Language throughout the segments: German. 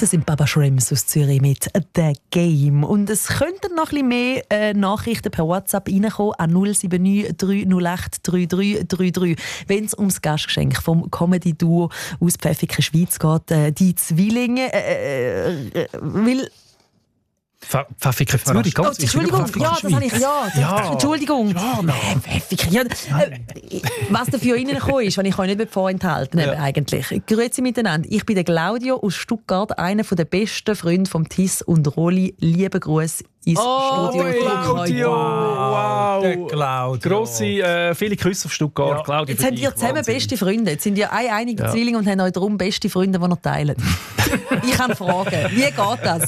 Das sind Baba Shrimps aus Zürich mit «The Game». Und es könnten noch ein bisschen mehr Nachrichten per WhatsApp reinkommen an 079 308 3333, wenn es ums Gastgeschenk vom Comedy-Duo aus Pfäffiken, Schweiz geht. Die Zwillinge, weil... Pfäffiken Zürich, ganz Entschuldigung, ja, das habe ich, Entschuldigung. Ja, Pfäffiken, ja. Was dafür reingekommen ist, was ich euch nicht vorenthalten habe, eigentlich. Grüezi miteinander. Ich bin der Claudio aus Stuttgart, einer der besten Freunde von Tiss und Rolli. Lieben Gruß ins Studio. Claudio! Wow! Der Claudio. Grosse, viele Grüße auf Stuttgart. Ja. Claudio, jetzt habt ihr zusammen beste Freunde. Jetzt sind ihr einige Zwillinge und haben euch darum beste Freunde, die ihr teilt. Ich kann fragen, wie geht das?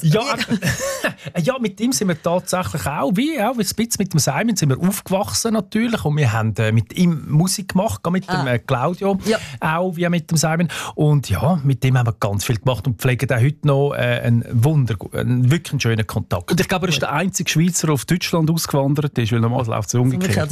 Ja, mit ihm sind wir tatsächlich auch ein bisschen mit dem Simon sind wir aufgewachsen natürlich und wir haben mit ihm Musik gemacht, mit dem Claudio, auch wie mit dem Simon. Und ja, mit dem haben wir ganz viel gemacht und pflegen auch heute noch einen wirklich schönen Kontakt. Und ich glaube, er ist der einzige Schweizer, der auf Deutschland ausgewandert ist, weil normal läuft es umgekehrt.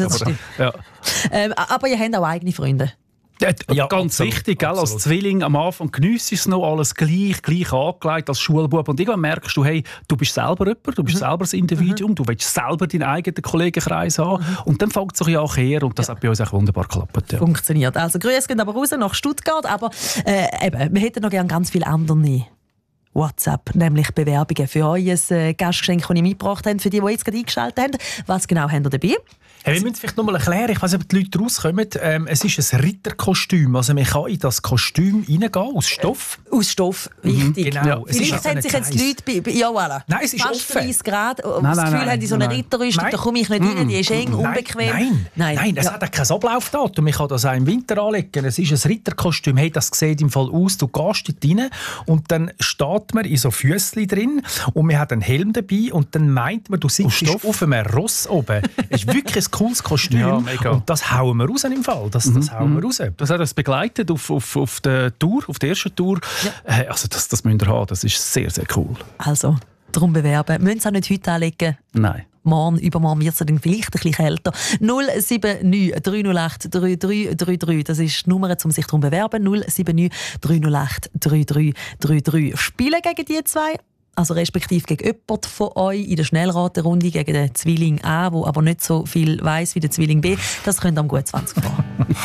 Aber ihr habt auch eigene Freunde. Ja, ganz wichtig, gell? Als Zwilling am Anfang geniesst es noch alles gleich angelegt als Schulbub. Und irgendwann merkst du, hey, du bist selber jemand, du bist selber ein Individuum, du willst selber deinen eigenen Kollegenkreis haben. Und dann fängt es auch her und das hat bei uns auch wunderbar geklappt. Ja. Funktioniert. Also Grüße gehen aber raus nach Stuttgart, aber wir hätten noch gerne ganz viele andere WhatsApp, nämlich Bewerbungen für euer Gastgeschenk, das ihr mitgebracht habt, für die jetzt gerade eingeschaltet haben. Was genau habt ihr dabei? Hey, wir müssen vielleicht noch mal erklären, ich weiss nicht, ob die Leute rauskommen. Es ist ein Ritterkostüm, also man kann in das Kostüm reingehen, aus Stoff. Aus Stoff, wichtig. Genau. Vielleicht haben sich jetzt die Leute ja, voilà. Nein, es ist fast offen. 30 Grad, das Gefühl haben, die so eine Ritterrüstung, da komme ich nicht rein, die ist eng, unbequem. Nein, es hat auch kein Ablaufdatum. Ich kann das auch im Winter anlegen. Es ist ein Ritterkostüm, hey, das sieht im Fall aus, du gehst dort rein und dann steht man in so Füssli drin und man hat einen Helm dabei und dann meint man, du sitzt auf einem Ross oben. Es ist wirklich ein cooles Kostüm. Ja, und das hauen wir raus im Fall. Das hauen wir raus. Das hat uns begleitet auf der Tour, auf der ersten Tour. Ja. Also das müsst ihr haben. Das ist sehr, sehr cool. Also, darum bewerben. Müssen Sie auch nicht heute anlegen? Nein. Morgen, übermorgen wird es dann vielleicht ein bisschen kälter. 079 308 3333. Das ist die Nummer, um sich darum zu bewerben. 079 308 3333. Spielen gegen die zwei? Also respektive gegen jemanden von euch in der Schnellraterunde, gegen den Zwilling A, der aber nicht so viel weiss wie der Zwilling B. Das könnt ihr am gut 20 fahren.